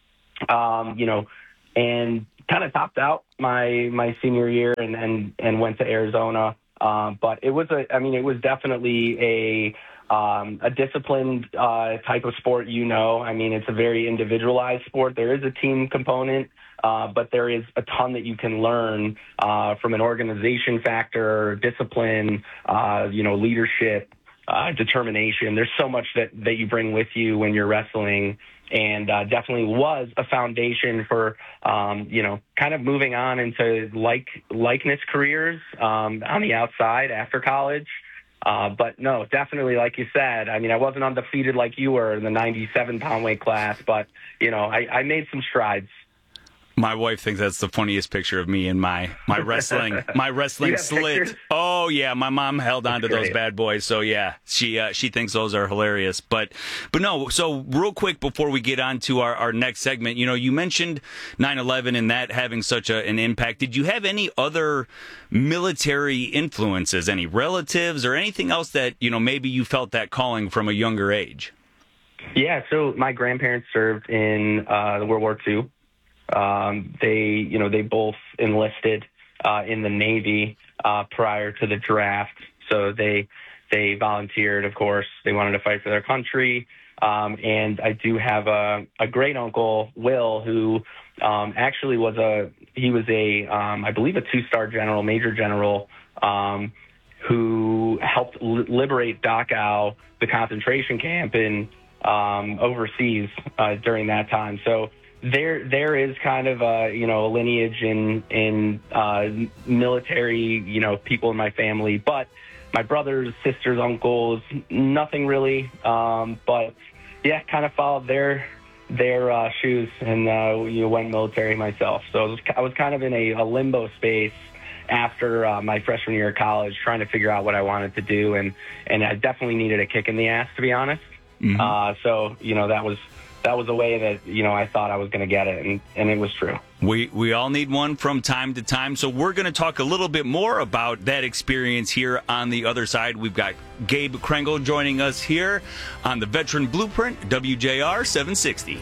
um, you know, and kind of topped out my my senior year and and, and went to Arizona. Um, but it was a, I mean, it was definitely a um, a disciplined uh, type of sport. You know, I mean, it's a very individualized sport. There is a team component, uh, but there is a ton that you can learn uh, from an organization factor, discipline, uh, you know, leadership, uh, determination. There's so much that that you bring with you when you're wrestling. And uh, definitely was a foundation for, um, you know, kind of moving on into like likeness careers um, on the outside after college. Uh, but no, definitely, like you said, I mean, I wasn't undefeated like you were in the ninety-seven pound weight class, but, you know, I, I made some strides. My wife thinks that's the funniest picture of me in my my wrestling my wrestling slit. Pictures? Oh yeah, my mom held on to those bad boys. So yeah, she uh, she thinks those are hilarious. But but no. So real quick before we get on to our, our next segment, you know, you mentioned nine eleven and that having such a, an impact. Did you have any other military influences, any relatives or anything else that, you know, maybe you felt that calling from a younger age? Yeah. So my grandparents served in uh, World War Two. Um, they, you know, they both enlisted uh, in the Navy uh, prior to the draft. So they they volunteered, of course. They wanted to fight for their country. Um, and I do have a, a great uncle, Will, who um, actually was a he was a um, I believe a two-star general, major general, um, who helped li- liberate Dachau, the concentration camp in um, overseas uh, during that time. So. There, there is kind of a, you know, a lineage in, in uh, military, you know, people in my family, but my brothers, sisters, uncles, nothing really. Um, but yeah, kind of followed their, their uh, shoes and, uh, you know, went military myself. So I was, I was kind of in a, a limbo space after uh, my freshman year of college, trying to figure out what I wanted to do. And, and I definitely needed a kick in the ass, to be honest. Mm-hmm. Uh, so, you know, that was, That was the way that, you know, I thought I was going to get it, and, and it was true. We we all need one from time to time, so we're going to talk a little bit more about that experience here on the other side. We've got Gabe Krengle joining us here on the Veteran Blueprint, W J R seven sixty.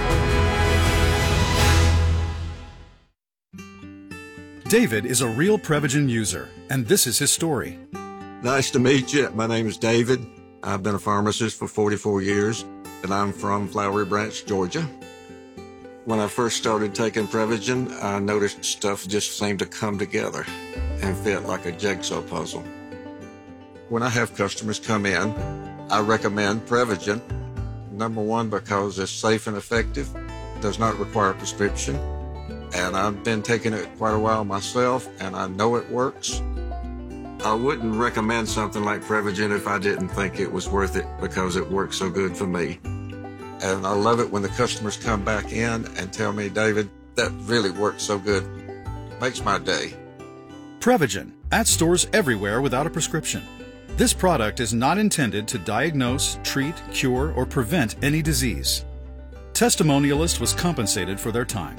David is a real Prevagen user, and this is his story. Nice to meet you. My name is David. I've been a pharmacist for forty-four years. And I'm from Flowery Branch, Georgia. When I first started taking Prevagen, I noticed stuff just seemed to come together and fit like a jigsaw puzzle. When I have customers come in, I recommend Prevagen. Number one, because it's safe and effective, does not require a prescription. And I've been taking it quite a while myself, and I know it works. I wouldn't recommend something like Prevagen if I didn't think it was worth it because it works so good for me. And I love it when the customers come back in and tell me, David, that really works so good. Makes my day. Prevagen, at stores everywhere without a prescription. This product is not intended to diagnose, treat, cure, or prevent any disease. Testimonialist was compensated for their time.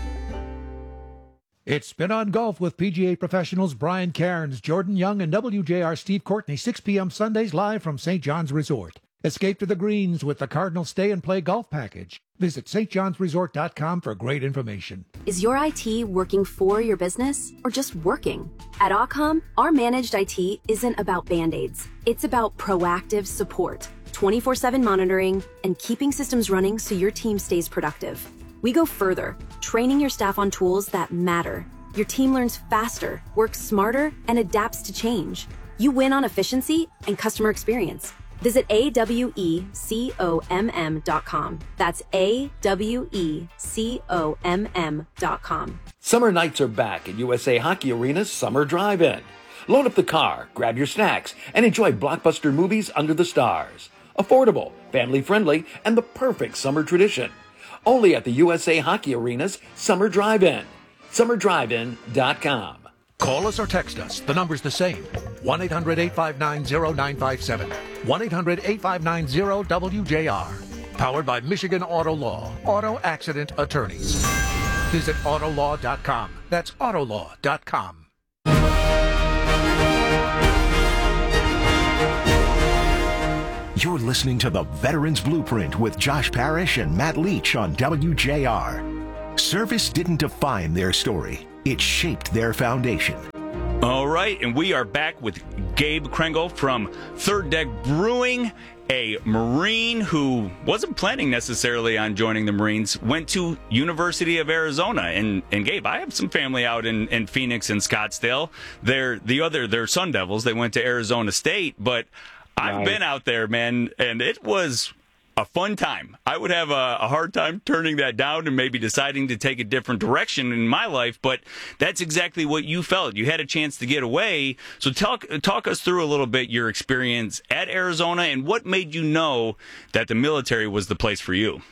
It's Spin on Golf with P G A professionals Brian Cairns, Jordan Young, and W J R Steve Courtney, six p.m. Sundays live from Saint John's Resort. Escape to the greens with the Cardinal Stay and Play Golf Package. Visit st johns resort dot com for great information. Is your I T working for your business or just working? At Occom, our managed I T isn't about Band-Aids. It's about proactive support, twenty-four seven monitoring, and keeping systems running so your team stays productive. We go further, training your staff on tools that matter. Your team learns faster, works smarter, and adapts to change. You win on efficiency and customer experience. Visit A W E C O M M dot com. That's A W E C O M M dot com. Summer nights are back at U S A Hockey Arena's Summer Drive-In. Load up the car, grab your snacks, and enjoy blockbuster movies under the stars. Affordable, family-friendly, and the perfect summer tradition. only at the U S A Hockey Arena's Summer Drive-In. summer drive in dot com. Call us or text us. The number's the same. one eight hundred eight five nine zero nine five seven. one eight hundred eight five nine zero W J R. Powered by Michigan Auto Law. Auto Accident Attorneys. Visit autolaw dot com. That's autolaw dot com. You're listening to the Veterans Blueprint with Josh Parrish and Matt Leach on W J R. Service didn't define their story. It shaped their foundation. All right, and we are back with Gabe Krengle from Third Deck Brewing, a Marine who wasn't planning necessarily on joining the Marines, went to University of Arizona. And, and Gabe, I have some family out in, in Phoenix and Scottsdale. They're the other, they're Sun Devils. They went to Arizona State, but I've Nice. been out there, man, and it was a fun time. I would have a, a hard time turning that down and maybe deciding to take a different direction in my life, but that's exactly what you felt. You had a chance to get away. So talk talk us through a little bit your experience at Arizona and what made you know that the military was the place for you.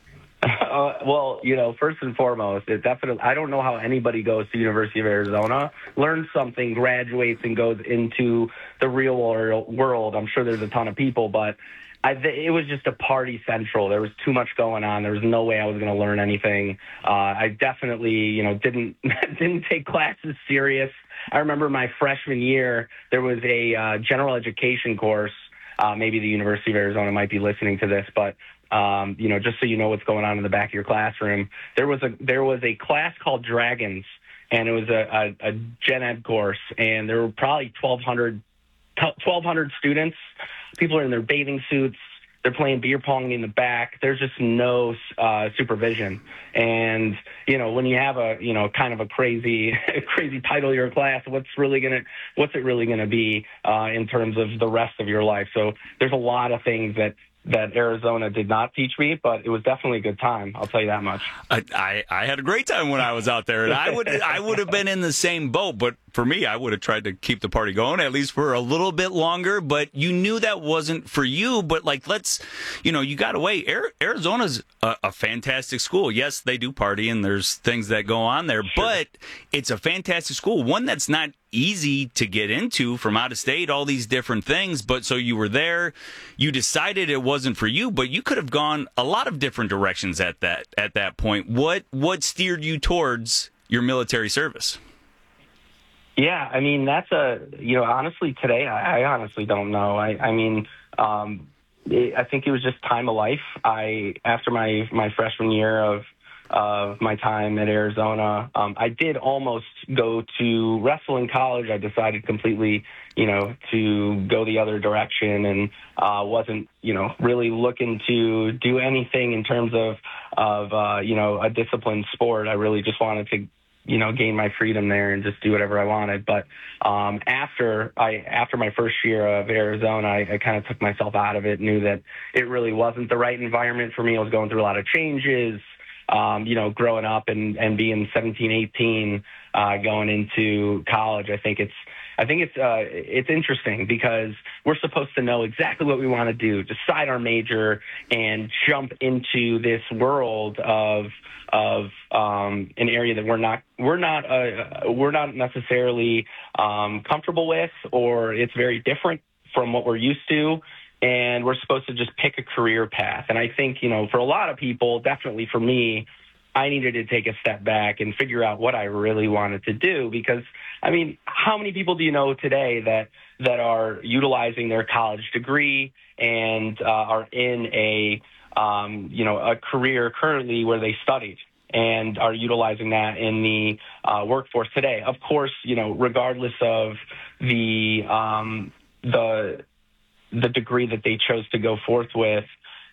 Uh, well, you know, first and foremost, it definitely, I don't know how anybody goes to University of Arizona, learns something, graduates, and goes into the real wor- world. I'm sure there's a ton of people, but I, it was just a party central. There was too much going on. There was no way I was going to learn anything. Uh, I definitely, you know, didn't didn't take classes serious. I remember my freshman year, there was a uh, general education course. Uh, maybe the University of Arizona might be listening to this, but um, you know, just so you know what's going on in the back of your classroom, there was a there was a class called Dragons, and it was a, a, a gen ed course, and there were probably twelve hundred students. People are in their bathing suits. They're playing beer pong in the back. There's just no uh, supervision. And, you know, when you have a, you know, kind of a crazy, crazy title of your class, what's really going to, what's it really going to be uh, in terms of the rest of your life? So there's a lot of things that, that Arizona did not teach me, but it was definitely a good time. I'll tell you that much. I, I, I had a great time when I was out there, and I would I would have been in the same boat. But for me, I would have tried to keep the party going at least for a little bit longer. But you knew that wasn't for you. But like, let's, you know, you got away. Arizona's a, a fantastic school. Yes, they do party, and there's things that go on there, sure. But it's a fantastic school. One that's not easy to get into from out of state, all these different things. But so you were there, you decided it wasn't for you, but you could have gone a lot of different directions at that at that point. What what steered you towards your military service? Yeah, I mean, that's a, you know, honestly, today, I, I honestly don't know. I, I mean, um, it, I think it was just time of life. I, after my, my freshman year of, of my time at Arizona, um, I did almost go to wrestle in college. I decided completely, you know, to go the other direction, and uh, wasn't, you know, really looking to do anything in terms of, of uh, you know, a disciplined sport. I really just wanted to, you know, gain my freedom there and just do whatever I wanted. But um, after I, after my first year of Arizona, I, I kind of took myself out of it, knew that it really wasn't the right environment for me. I was going through a lot of changes, um, you know, growing up and, and being seventeen, eighteen, uh, going into college. I think it's, I think it's, uh, it's interesting because we're supposed to know exactly what we want to do, decide our major, and jump into this world of, of um, an area that we're not we're not uh, we're not necessarily um, comfortable with, or it's very different from what we're used to, and we're supposed to just pick a career path. And I think, you know, for a lot of people, definitely for me, I needed to take a step back and figure out what I really wanted to do. Because, I mean, how many people do you know today that that are utilizing their college degree and uh, are in a Um, you know, a career currently where they studied and are utilizing that in the uh, workforce today? Of course, you know, regardless of the um, the the degree that they chose to go forth with,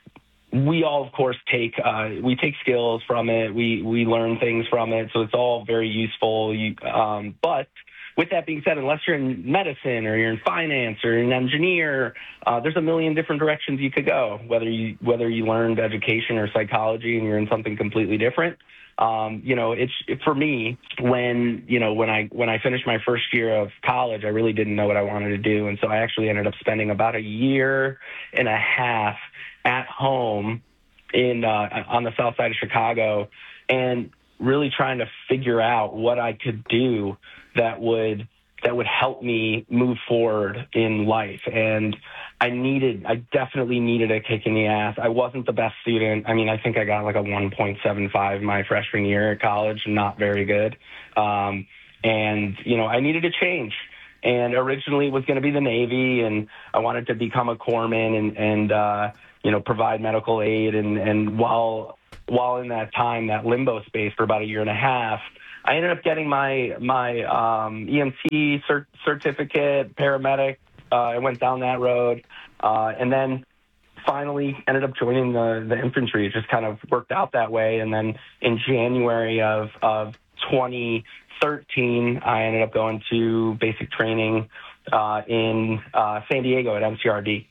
we all, of course, take uh, we take skills from it. We we learn things from it, so it's all very useful. You, um, but with that being said, unless you're in medicine or you're in finance or you're an engineer, uh, there's a million different directions you could go, whether you whether you learned education or psychology and you're in something completely different. Um, you know, it's it, for me, when, you know, when I when I finished my first year of college, I really didn't know what I wanted to do. And so I actually ended up spending about a year and a half at home in uh, on the south side of Chicago, and really trying to figure out what I could do that would that would help me move forward in life. And I needed, I definitely needed a kick in the ass. I wasn't the best student. I mean, I think I got like a one point seven five my freshman year at college, not very good. Um, and, you know, I needed a change. And originally it was going to be the Navy, and I wanted to become a corpsman and, and uh, you know, provide medical aid. And, and while, while in that time, that limbo space for about a year and a half, I ended up getting my my um, E M T cert- certificate, paramedic. Uh, I went down that road, uh, and then finally ended up joining the, the infantry. It just kind of worked out that way. And then in January of, of twenty thirteen, I ended up going to basic training uh, in uh, San Diego at M C R D.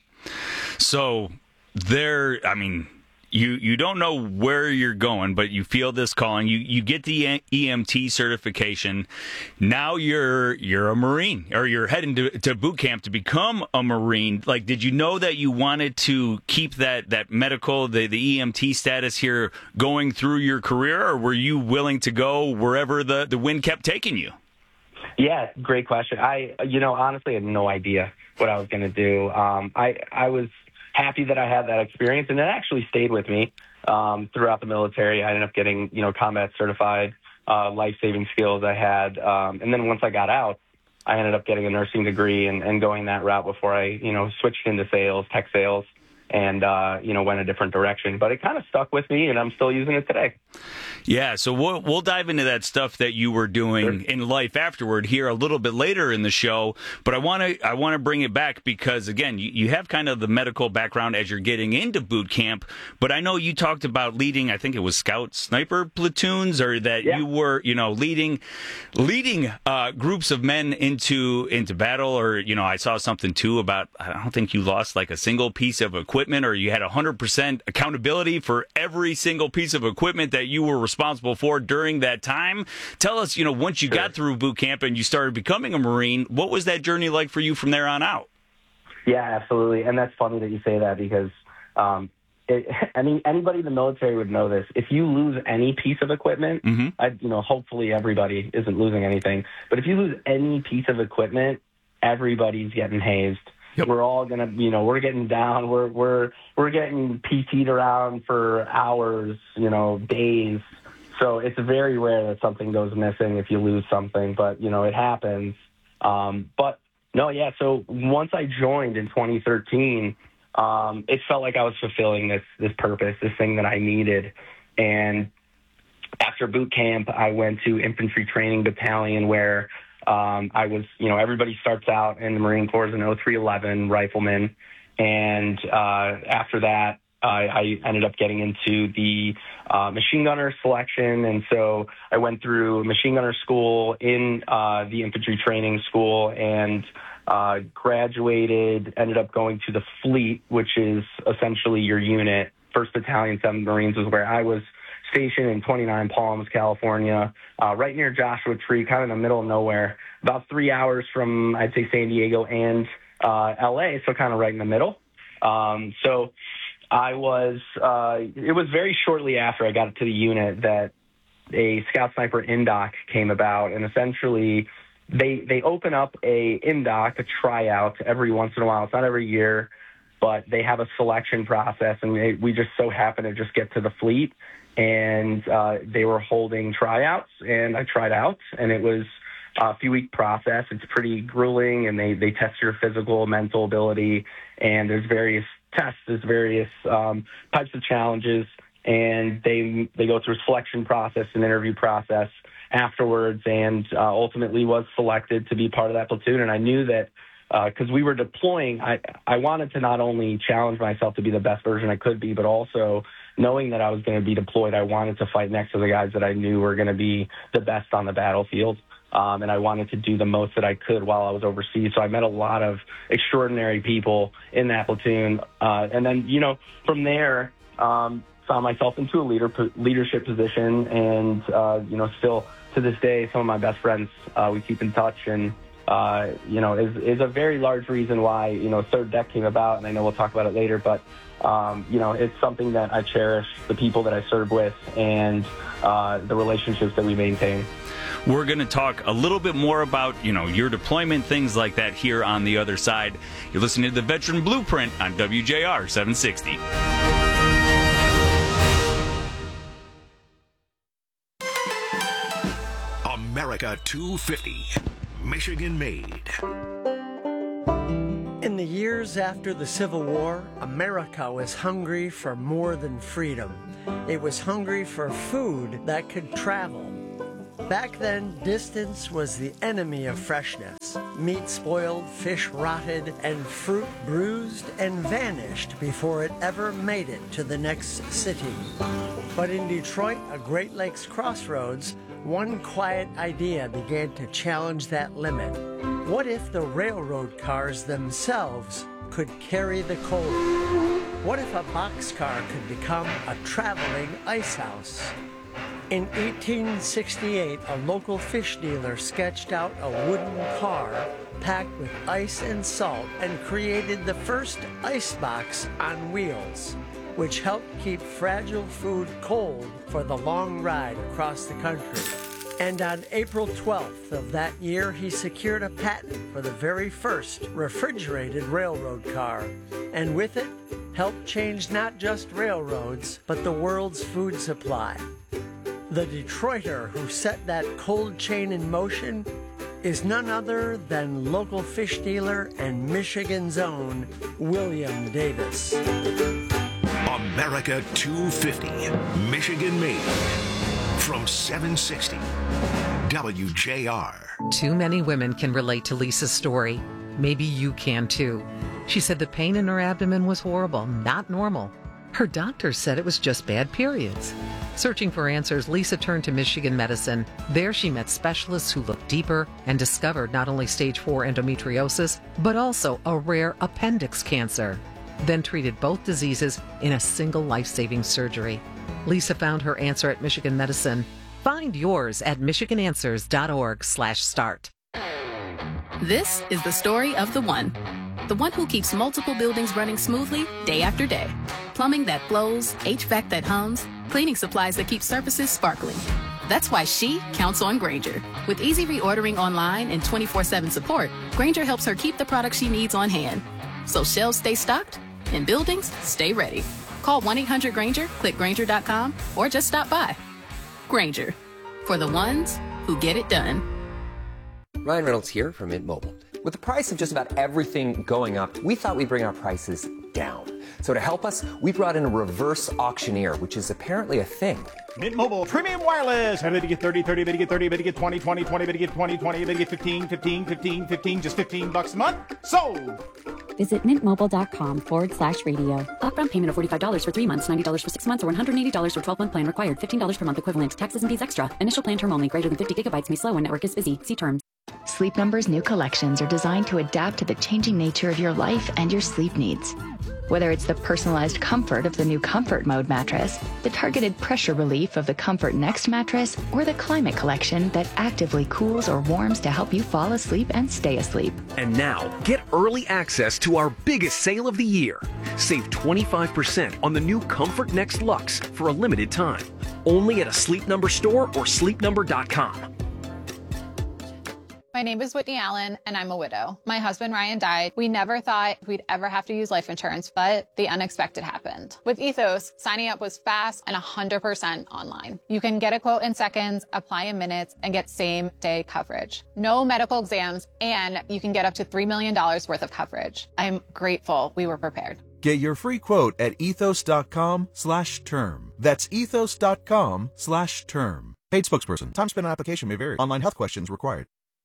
So there, I mean, You you don't know where you're going, but you feel this calling. You you get the E M T certification. Now you're you're a Marine, or you're heading to, to boot camp to become a Marine. Like, did you know that you wanted to keep that, that medical, the, the E M T status here going through your career, or were you willing to go wherever the, the wind kept taking you? Yeah, great question. I, you know, honestly had no idea what I was going to do. Um, I I was happy that I had that experience, and it actually stayed with me um, throughout the military. I ended up getting, you know, combat certified, uh, life-saving skills I had. Um, and then once I got out, I ended up getting a nursing degree and, and going that route before I, you know, switched into sales, tech sales, and, uh, you know, went a different direction. But it kind of stuck with me, and I'm still using it today. Yeah, so we'll, we'll dive into that stuff that you were doing sure. in life afterward here a little bit later in the show. But I want to I want to bring it back because, again, you, you have kind of the medical background as you're getting into boot camp. But I know you talked about leading, I think it was scout sniper platoons, or that yeah. you were, you know, leading leading uh, groups of men into into battle. Or, you know, I saw something, too, about, I don't think you lost like a single piece of equipment, or you had one hundred percent accountability for every single piece of equipment that you were responsible for during that time. Tell us, you know, once you sure. got through boot camp and you started becoming a Marine, what was that journey like for you from there on out? Yeah, absolutely. And that's funny that you say that because um, it, any anybody in the military would know this. If you lose any piece of equipment, mm-hmm. I, you know, hopefully everybody isn't losing anything, but if you lose any piece of equipment, everybody's getting hazed. Yep. We're all gonna, you know, we're getting down. We're we're we're getting P T'd around for hours, you know, days. So it's very rare that something goes missing if you lose something, but you know, it happens. Um, but no, yeah. So once I joined in twenty thirteen, um, it felt like I was fulfilling this this purpose, this thing that I needed. And after boot camp, I went to infantry training battalion where. Um, I was, you know, everybody starts out in the Marine Corps as an oh three eleven rifleman. And uh, after that, I, I ended up getting into the uh, machine gunner selection. And so I went through machine gunner school in uh, the infantry training school and uh, graduated, ended up going to the fleet, which is essentially your unit. first Battalion, seventh Marines was where I was stationed in twenty-nine Palms, California, uh, right near Joshua Tree, kind of in the middle of nowhere, about three hours from, I'd say, San Diego and uh, L A, so kind of right in the middle. Um, so I was, uh, it was very shortly after I got to the unit that a Scout Sniper Indoc came about, and essentially they they open up a Indoc, a tryout, every once in a while. It's not every year, but they have a selection process, and they, we just so happen to just get to the fleet. And uh, they were holding tryouts, and I tried out, and it was a few-week process. It's pretty grueling, and they, they test your physical, mental ability, and there's various tests, there's various um, types of challenges, and they they go through a selection process, an interview process afterwards, and uh, ultimately was selected to be part of that platoon. And I knew that because uh, we were deploying, I, I wanted to not only challenge myself to be the best version I could be, but also knowing that I was going to be deployed, I wanted to fight next to the guys that I knew were going to be the best on the battlefield. Um, and I wanted to do the most that I could while I was overseas. So I met a lot of extraordinary people in that platoon. Uh, and then, you know, from there, um, found myself into a leader leadership position. And, uh, you know, still to this day, some of my best friends, uh, we keep in touch. And uh, you know, is, is a very large reason why, you know, Third Deck came about, and I know we'll talk about it later, but, um, you know, it's something that I cherish, the people that I serve with, and uh, the relationships that we maintain. We're going to talk a little bit more about, you know, your deployment, things like that here on the other side. You're listening to the Veteran Blueprint on W J R seven sixty. America two fifty, Michigan made. In the years after the Civil War, America was hungry for more than freedom. It was hungry for food that could travel. Back then, distance was the enemy of freshness. Meat spoiled, fish rotted, and fruit bruised and vanished before it ever made it to the next city. But in Detroit, a Great Lakes crossroads, one quiet idea began to challenge that limit. What if the railroad cars themselves could carry the coal? What if a boxcar could become a traveling ice house? In eighteen sixty-eight, a local fish dealer sketched out a wooden car packed with ice and salt and created the first ice box on wheels, which helped keep fragile food cold for the long ride across the country. And on April twelfth of that year, he secured a patent for the very first refrigerated railroad car, and with it, helped change not just railroads, but the world's food supply. The Detroiter who set that cold chain in motion is none other than local fish dealer and Michigan's own William Davis. America two fifty, Michigan made. From seven sixty, W J R. Too many women can relate to Lisa's story. Maybe you can too. She said the pain in her abdomen was horrible, not normal. Her doctor said it was just bad periods. Searching for answers, Lisa turned to Michigan Medicine. There she met specialists who looked deeper and discovered not only stage four endometriosis, but also a rare appendix cancer. Then treated both diseases in a single life-saving surgery. Lisa found her answer at Michigan Medicine. Find yours at michigan answers dot org slash start. This is the story of the one. The one who keeps multiple buildings running smoothly day after day. Plumbing that flows, H V A C that hums, cleaning supplies that keep surfaces sparkling. That's why she counts on Grainger. With easy reordering online and twenty-four seven support, Grainger helps her keep the products she needs on hand. So shelves stay stocked and buildings stay ready. Call one eight hundred Grainger, click Grainger dot com, or just stop by. Grainger, for the ones who get it done. Ryan Reynolds here from Mint Mobile. With the price of just about everything going up, we thought we'd bring our prices down. So to help us, we brought in a reverse auctioneer, which is apparently a thing. Mint Mobile Premium Wireless. How did you get thirty, thirty, bet you get thirty, bet you get twenty, twenty, twenty, bet you get twenty, twenty, bet you get fifteen, fifteen, fifteen, fifteen, just fifteen bucks a month? Sold! Visit mintmobile.com forward slash radio. Upfront payment of forty-five dollars for three months, ninety dollars for six months, or one hundred eighty dollars for twelve-month plan required. fifteen dollars per month equivalent. Taxes and fees extra. Initial plan term only. Greater than fifty gigabytes may slow when network is busy. See terms. Sleep Number's new collections are designed to adapt to the changing nature of your life and your sleep needs. Whether it's the personalized comfort of the new Comfort Mode mattress, the targeted pressure relief of the Comfort Next mattress, or the Climate Collection that actively cools or warms to help you fall asleep and stay asleep. And now, get early access to our biggest sale of the year. Save twenty-five percent on the new Comfort Next Luxe for a limited time. Only at a Sleep Number store or sleep number dot com. My name is Whitney Allen, and I'm a widow. My husband, Ryan, died. We never thought we'd ever have to use life insurance, but the unexpected happened. With Ethos, signing up was fast and one hundred percent online. You can get a quote in seconds, apply in minutes, and get same-day coverage. No medical exams, and you can get up to three million dollars worth of coverage. I'm grateful we were prepared. Get your free quote at ethos.com slash term. That's ethos.com slash term. Paid spokesperson. Time spent on application may vary. Online health questions required.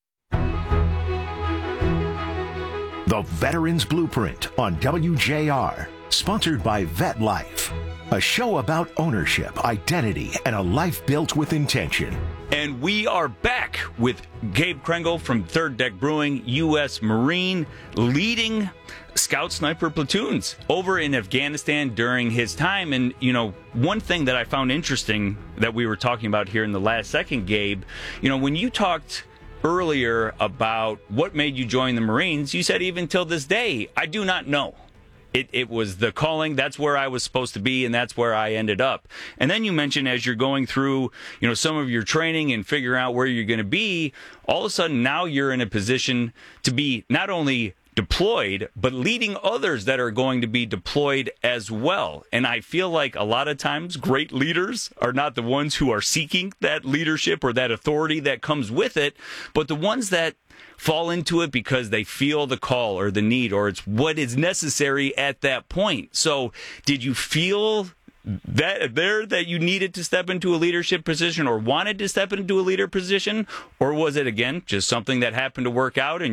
The Veterans Blueprint on W J R, sponsored by Vet Life, a show about ownership, identity, and a life built with intention. And we are back with Gabe Krengle from Third Deck Brewing, U S Marine, leading Scout Sniper platoons over in Afghanistan during his time. And, you know, one thing that I found interesting that we were talking about here in the last second, Gabe, you know, when you talked earlier about what made you join the Marines, you said even till this day, I do not know. It, it was the calling. That's where I was supposed to be, and that's where I ended up. And then you mentioned as you're going through, you know, some of your training and figuring out where you're going to be, all of a sudden now you're in a position to be not only deployed, but leading others that are going to be deployed as well. And I feel like a lot of times great leaders are not the ones who are seeking that leadership or that authority that comes with it, but the ones that fall into it because they feel the call or the need, or it's what is necessary at that point. So did you feel that there that you needed to step into a leadership position or wanted to step into a leader position, or was it again just something that happened to work out and